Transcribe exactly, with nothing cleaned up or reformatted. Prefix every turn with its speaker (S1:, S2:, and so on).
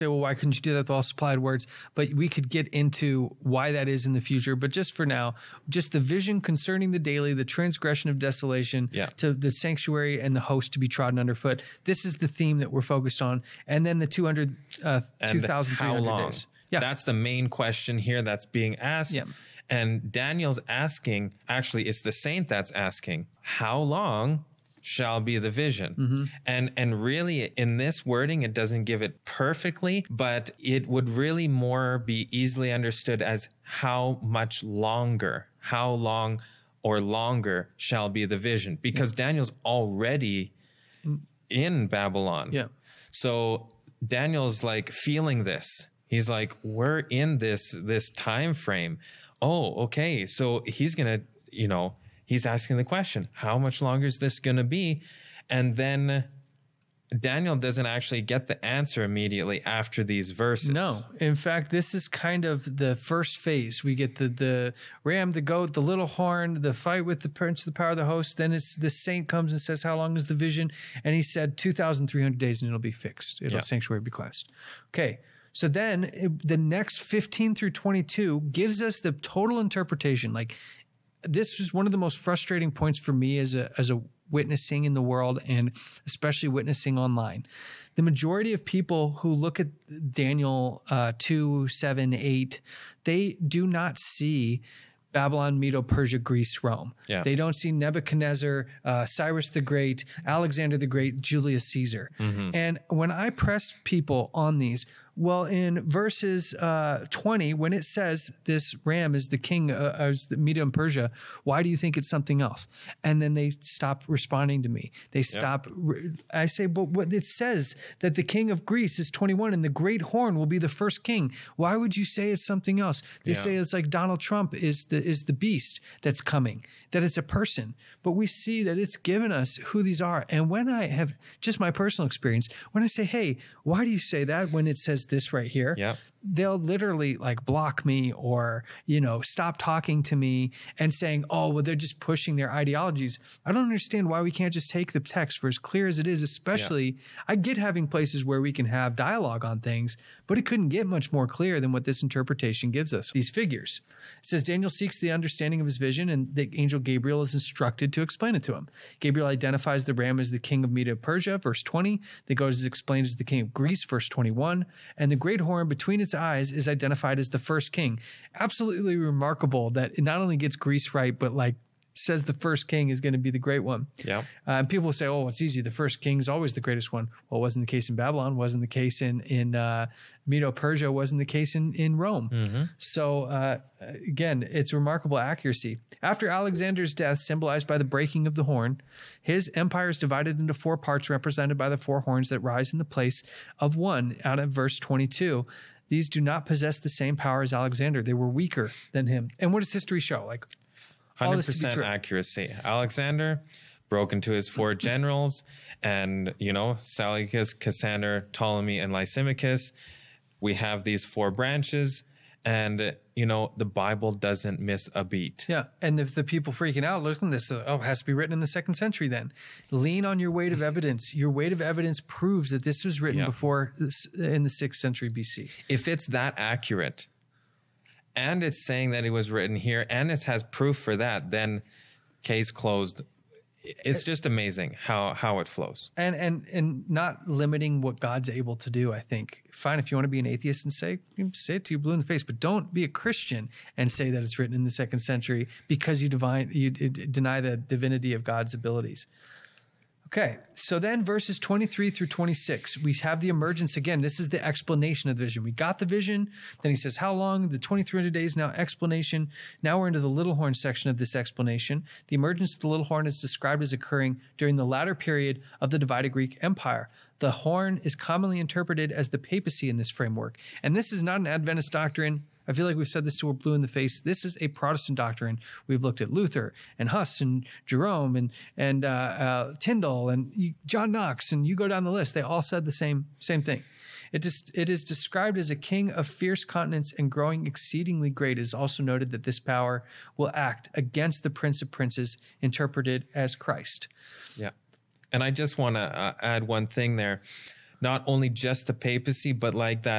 S1: well, why couldn't you do that with all supplied words? But we could get into why that is in the future. But just for now, just the vision concerning the daily, the transgression of desolation,
S2: yeah.
S1: to the sanctuary and the host to be trodden underfoot. This is the theme that we're focused on. And then the two hundred, uh, two thousand three hundred
S2: how long?
S1: days. Yeah.
S2: That's the main question here that's being asked.
S1: Yeah.
S2: And Daniel's asking, actually, it's the saint that's asking, how long shall be the vision?
S1: Mm-hmm.
S2: And and really, in this wording, it doesn't give it perfectly, but it would really more be easily understood as how much longer, how long or longer shall be the vision, because yeah. Daniel's already in Babylon.
S1: Yeah.
S2: So Daniel's like feeling this. He's like, we're in this this time frame. Oh, okay. So he's gonna, you know, he's asking the question, how much longer is this going to be? And then Daniel doesn't actually get the answer immediately after these verses.
S1: No. In fact, this is kind of the first phase. We get the, the ram, the goat, the little horn, the fight with the prince of the power of the host. Then it's the saint comes and says, how long is the vision? And he said two thousand three hundred days and it'll be fixed. It'll yeah. sanctuary be cleansed. Okay. So then it, the next fifteen through twenty-two gives us the total interpretation. Like, this was one of the most frustrating points for me as a as a witnessing in the world, and especially witnessing online. The majority of people who look at Daniel uh, two, seven, eight, they do not see Babylon, Medo, Persia, Greece, Rome.
S2: Yeah.
S1: They don't see Nebuchadnezzar, uh, Cyrus the Great, Alexander the Great, Julius Caesar. Mm-hmm. And when I press people on these, well, in verses uh, twenty, when it says this ram is the king uh, of the Medo and Persia, why do you think it's something else? And then they stop responding to me. They stop. Yep. Re- I say, but what it says that the king of Greece is twenty-one and the great horn will be the first king. Why would you say it's something else? They yeah. say it's like Donald Trump is the is the beast that's coming, that it's a person. But we see that it's given us who these are. And when I have just my personal experience, when I say, hey, why do you say that when it says this right here?
S2: Yeah.
S1: They'll literally like block me or, you know, stop talking to me and saying, oh, well, they're just pushing their ideologies. I don't understand why we can't just take the text for as clear as it is, especially yeah. I get having places where we can have dialogue on things, but it couldn't get much more clear than what this interpretation gives us. These figures. It says Daniel seeks the understanding of his vision and the angel Gabriel is instructed to explain it to him. Gabriel identifies the ram as the king of Medo Persia, verse twenty. The goat is explained as the king of Greece, verse twenty-one. And the great horn between its eyes is identified as the first king. Absolutely remarkable that it not only gets Greece right, but like says the first king is going to be the great one.
S2: Yeah.
S1: Uh, and people will say, oh, it's easy. The first king is always the greatest one. Well, it wasn't the case in Babylon. Wasn't the case in, in uh, Medo Persia. Wasn't the case in, in Rome. Mm-hmm. So uh, again, it's remarkable accuracy. After Alexander's death, symbolized by the breaking of the horn, his empire is divided into four parts represented by the four horns that rise in the place of one out of verse twenty-two. These do not possess the same power as Alexander. They were weaker than him. And what does history show? Like,
S2: one hundred percent accuracy. Alexander broke into his four generals, and, you know, Seleucus, Cassander, Ptolemy, and Lysimachus. We have these four branches, and, you know, the Bible doesn't miss a beat.
S1: Yeah, and if the people freaking out, look at this, oh, it has to be written in the second century then. Lean on your weight of evidence. Your weight of evidence proves that this was written yeah. before this, in the sixth century B C.
S2: If it's that accurate, and it's saying that it was written here, and it has proof for that, then case closed. It's just amazing how, how it flows.
S1: And, and and not limiting what God's able to do, I think. Fine, if you want to be an atheist and say, say it to you blue in the face, but don't be a Christian and say that it's written in the second century because you, divine, you deny the divinity of God's abilities. Okay, so then verses twenty-three through twenty-six, we have the emergence again. This is the explanation of the vision. We got the vision. Then he says, how long? The twenty-three hundred days, now explanation. Now we're into the little horn section of this explanation. The emergence of the little horn is described as occurring during the latter period of the divided Greek Empire. The horn is commonly interpreted as the papacy in this framework. And this is not an Adventist doctrine. I feel like we've said this till we're blue in the face. This is a Protestant doctrine. We've looked at Luther and Huss and Jerome and and uh, uh, Tyndale and John Knox, and you go down the list. They all said the same same thing. It is, it is described as a king of fierce countenance and growing exceedingly great. It is also noted that this power will act against the Prince of Princes, interpreted as Christ.
S2: Yeah. And I just want to uh, add one thing there. Not only just the papacy, but like that